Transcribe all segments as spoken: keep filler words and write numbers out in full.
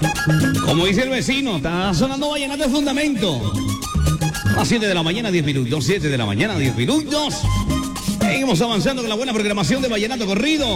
Como dice el vecino, está sonando vallenato de fundamento. A las siete de la mañana, diez minutos. siete de la mañana, diez minutos. Seguimos avanzando con la buena programación de Vallenato Corrido.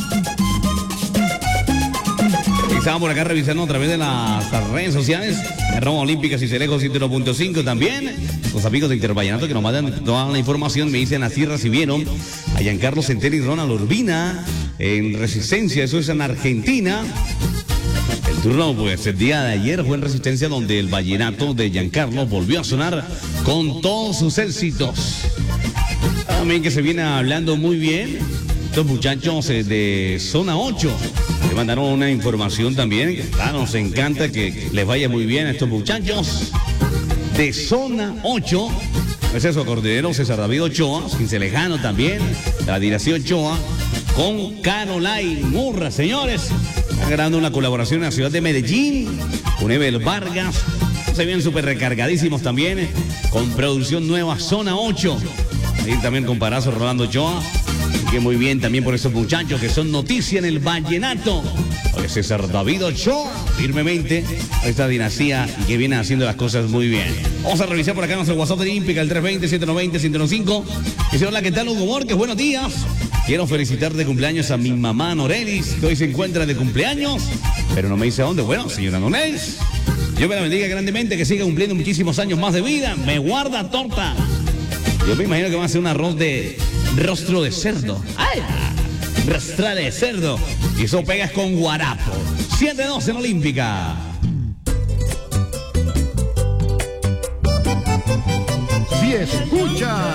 Estamos por acá revisando a través de las redes sociales de Roma Olímpica Cincelejo ciento uno punto cinco también. Los amigos de Intervallenato que nos mandan toda la información me dicen así recibieron a Giancarlo Centeno y Ronald Urbina en Resistencia, eso es en Argentina. El turno, pues, el día de ayer fue en Resistencia donde el vallenato de Giancarlo volvió a sonar con todos sus éxitos. También que se viene hablando muy bien estos muchachos de Zona ocho. Le mandaron una información también. Ah, nos encanta que les vaya muy bien a estos muchachos de Zona ocho. Ese es su acordeonero César David Ochoa, cincelejano también, la dirección Ochoa, con Caroline Murra, señores. Está grabando una colaboración en la ciudad de Medellín, con Evel Vargas. Se vienen súper recargadísimos también, con producción nueva Zona ocho. Ahí también con Parazo Rolando Ochoa. Que muy bien también por esos muchachos que son noticia en el vallenato. Oye, César David Ochoa, firmemente, esta dinastía que viene haciendo las cosas muy bien. Vamos a revisar por acá nuestro WhatsApp de Olímpica, el tres dos cero, siete nueve cero, siete uno cinco. Dice, hola, ¿qué tal, Hugo Márquez? Buenos días. Quiero felicitar de cumpleaños a mi mamá Norelis, que hoy se encuentra de cumpleaños, pero no me dice a dónde. Bueno, señora Norelis, Dios me la bendiga grandemente, que siga cumpliendo muchísimos años más de vida. Me guarda torta. Yo me imagino que va a ser un arroz de rostro de cerdo. ¡Ay! Rostra de cerdo. Y eso pegas con guarapo. siete dos en Olímpica. Si escucha